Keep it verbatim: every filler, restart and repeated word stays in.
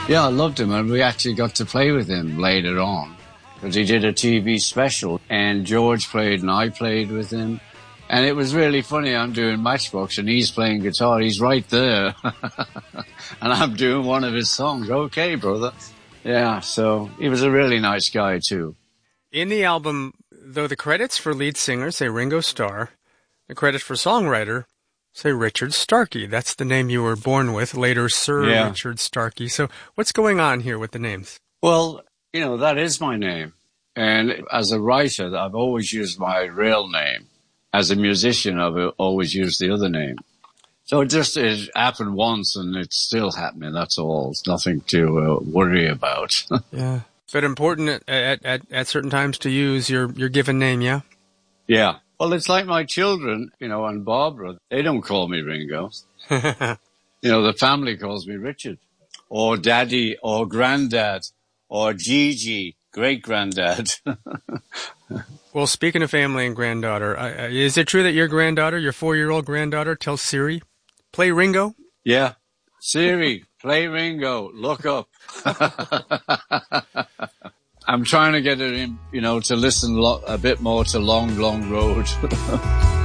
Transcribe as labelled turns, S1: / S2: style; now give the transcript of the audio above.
S1: Yeah, I loved him, and we actually got to play with him later on because he did a T V special, and George played and I played with him. And it was really funny. I'm doing Matchbox and he's playing guitar. He's right there. And I'm doing one of his songs. Okay, brother. Yeah, so he was a really nice guy, too.
S2: In the album, though, the credits for lead singer say Ringo Starr, the credits for songwriter say Richard Starkey. That's the name you were born with, later Sir yeah. Richard Starkey. So what's going on here with the names?
S1: Well, you know, that is my name. And as a writer, I've always used my real name. As a musician, I've always used the other name. So it just it happened once, and it's still happening. That's all. It's nothing to uh, worry about.
S2: Yeah. But important at, at, at certain times to use your, your given name, yeah?
S1: Yeah. Well, it's like my children, you know, and Barbara. They don't call me Ringo. You know, the family calls me Richard. Or Daddy, or Granddad, or Gigi, great-granddad.
S2: Well, speaking of family and granddaughter, uh, is it true that your granddaughter, your four-year-old granddaughter, tells Siri, play Ringo?
S1: Yeah. Siri, play Ringo. Look up. I'm trying to get her in, you know, to listen lo- a bit more to Long, Long Road.